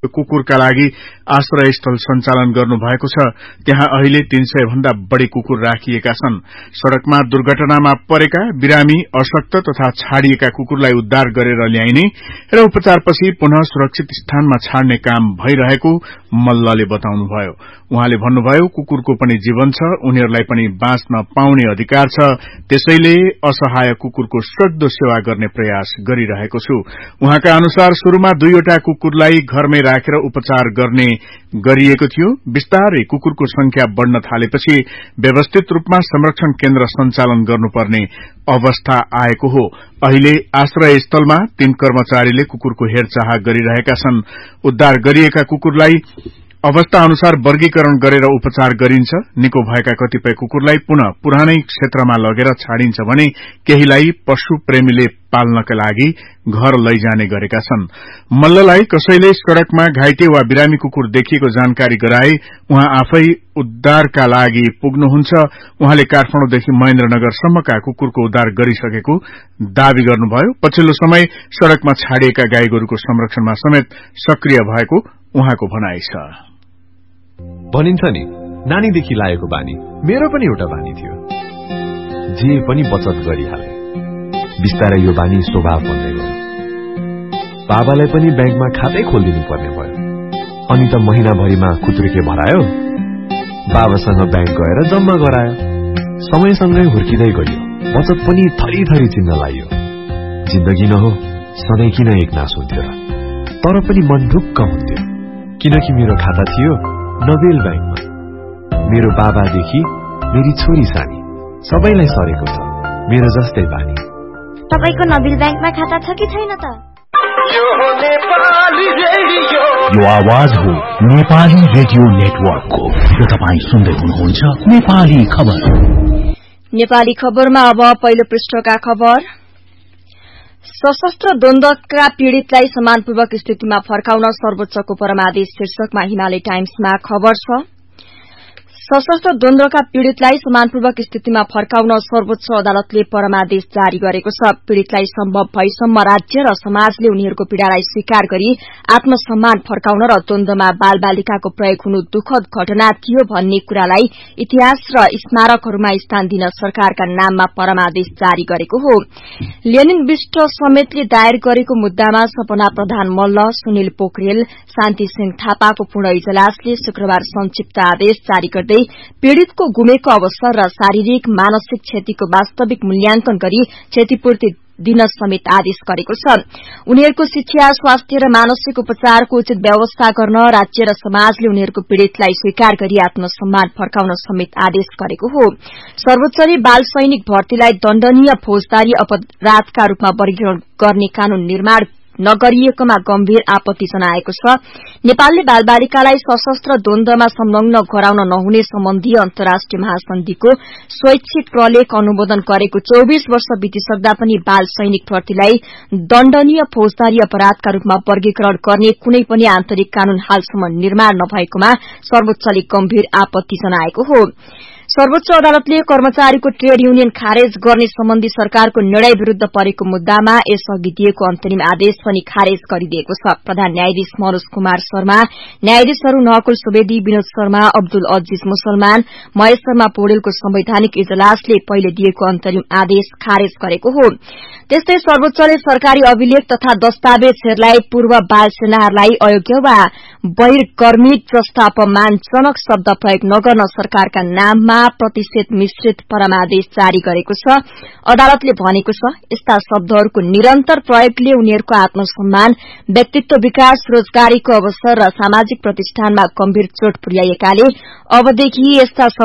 कुकुरका लागि आश्रय स्थल सञ्चालन गर्नु भएको छ। त्यहाँ अहिले 300 भन्दा बढ़ी कुकुर राखिएका छन्। सड़कमा दुर्घटनामा परेका, बिरामी, अशक्त तथा छाडिएका कुकुरलाई उद्धार गरेर ल्याइने र उपचारपछि पुनः सुरक्षित स्थानमा छाड्ने काम भइरहेको मल्लले बताउनुभयो। उहाँले भन्नुभयो, कुकुरको पनि जीवन छ, उनीहरूलाई पनि बाँच्न पाउने अधिकार छ, त्यसैले असहाय कुकुरको सक्दो सेवा गर्ने प्रयास गरिरहेको छु। उहाँका अनुसार शुरूमा 2 वटा कुकुरलाई घरमै राखेर उपचार गर्ने गरिएको थियो। बिस्तारै कुकुरको संख्या बढ़न थालेपछि व्यवस्थित रूपमा संरक्षण केन्द्र सञ्चालन गर्नुपर्ने अवस्था आएको हो। अहिले आश्रय स्थलमा 3 कर्मचारीले कुकुरको हेरचाह गरिरहेका छन्। उद्धार गरिएका कुकुरलाई अवस्था अनुसार वर्गीकरण गरेर उपचार गरिन्छ। निको भएका कतिपय कुकुरलाई पुनः पुरानै क्षेत्रमा लगेर छाडिन्छ भने केहीलाई पशु प्रेमीले पाल्नका लागि घर लैजाने गरेका छन्। मल्ललाई कसैले सड़कमा घाइते वा बिरामी कुकुर देखिएको जानकारी गराए उहाँ आफै उद्धारका लागि पुग्नुहुन्छ। उहाँले काठमाडौँदेखि महेन्द्रनगरसम्मका कुकुरको उद्धार गरिसकेको दावी गर्नुभयो। पछिल्लो समय सड़कमा छाडिएका गाई गोरुको संरक्षणमा समेत सक्रिय भएको उहाँको भनाइ छ। भनिन्छ नि, नानीदेखि लागेको बानी मेरो पनि एउटा बानी थियो। जे पनि बचत गरिहाले। बिस्तारै यो बानी स्वभाव बन्दै गयो। बाबालाई पनि ब्याङ्कमा खातै खोलिदिनु पर्ने भयो। अनि त महिनाभरिमा खुत्रुके भरायो। बाबासँग ब्याङ्क गएर जम्मा गरायो। समयसँगै हुर्किँदै गयो। बचत पनि थरी थरी चिन्न लाग्यो। जिन्दगी न हो, सधैँ किन एकनास हुन्थ्यो र? तर पनि मन ढुक्क हुन्थ्यो, किनकि मेरो खाता थियो नोबेल ब्याङ्कमा। मेरो बाबादेखि मेरी छोरी सानी सबैलाई सरेको छ मेरो जस्तै बानी। तपाईको नोबेल ब्याङ्कमा खाता छ कि छैन त? यो आवाज हो नेपाली रेडियो नेटवर्कको। यो तपाईँ सुन्दै हुनुहुन्छ नेपाली खबर। नेपाली खबरमा अब पहिलो पृष्ठका खबर। सशस्त्र द्वन्द्वका पीड़ितलाई सम्मानपूर्वक स्थितिमा फर्काउन सर्वोच्चको परमादेश शीर्षकमा हिमालय टाइम्समा खबर छ। सशस्त्र द्वन्द्वका पीड़ितलाई सम्मानपूर्वक स्थितिमा फर्काउन सर्वोच्च अदालतले परमादेश जारी गरेको छ। पीड़ितलाई सम्भव भएसम्म राज्य र समाजले उनीहरूको पीड़ालाई स्वीकार गरी आत्मसम्मान फर्काउन र द्वन्द्वमा बालबालिकाको प्रयोग हुनु दुखद घटना थियो भन्ने कुरालाई इतिहास र स्मारकहरूमा स्थान दिन सरकारका नाममा परमादेश जारी गरेको हो। लेनिन विष्ट समेतले दायर गरेको मुद्दामा सपना प्रधान मल्ल, सुनिल पोखरेल, शान्ति सिंह थापाको पूर्ण इजलासले शुक्रबार संक्षिप्त आदेश जारी गर्दै पीड़ितको गुमेको अवसर र शारीरिक मानसिक क्षतिको वास्तविक मूल्याङ्कन गरी क्षतिपूर्ति दिन समेत आदेश गरेको छ। उनीहरूको शिक्षा, स्वास्थ्य र मानसिक उपचारको उचित व्यवस्था गर्न राज्य र समाजले उनीहरूको पीड़ितलाई स्वीकार गरी आत्मसम्मान फर्काउन समेत आदेश गरेको हो। सर्वोच्चले बाल सैनिक भर्तीलाई दण्डनीय फौजदारी अपराधका रूपमा वर्गीकरण गर्ने कानून निर्माण नगरिएकोमा गम्भीर आपत्ति जनाएको छ। नेपालले बालबालिकालाई सशस्त्र द्वन्द्वमा संलग्न गराउन नहुने सम्बन्धी अन्तर्राष्ट्रिय महासन्धिको स्वैच्छिक प्रलेख अनुमोदन गरेको 24 वर्ष बितिसक्दा पनि बाल सैनिक भर्तीलाई दण्डनीय फौजदारी अपराधका रूपमा वर्गीकरण गर्ने कुनै पनि आन्तरिक कानून हालसम्म निर्माण नभएकोमा सर्वोच्चले गम्भीर आपत्ति जनाएको हो। सर्वोच्च अदालतले कर्मचारीको ट्रेड युनियन खारेज गर्ने सम्बन्धी सरकारको निर्णय विरूद्ध परेको मुद्दामा यसअघि दिएको अन्तरिम आदेश पनि खारेज गरिदिएको छ। प्रधान न्यायाधीश मनोज कुमार शर्मा, न्यायाधीशहरू नकुल सुवेदी, विनोद शर्मा, अब्दुल अजीज मुसलमान, महेश शर्मा पौडेलको संवैधानिक इजलासले पहिले दिएको अन्तरिम आदेश खारेज गरेको हो। त्यस्तै सर्वोच्चले सरकारी अभिलेख तथा दस्तावेजहरूलाई पूर्व बाल सेनाहरूलाई अयोग्य वा बहिर्गर्मित जस्ता अपमानजनक शब्द प्रयोग नगर्न सरकारका नाममा प्रतिशत मिश्रित परमादेश जारी गरेको छ। अदालतले भनेको छ, यस्ता शब्दहरूको निरन्तर प्रयोगले उनीहरूको आत्मसम्मान, व्यक्तित्व विकास, रोजगारीको अवसर र सामाजिक प्रतिष्ठानमा गम्भीर चोट पुर्याएकाले अबदेखि यस्ता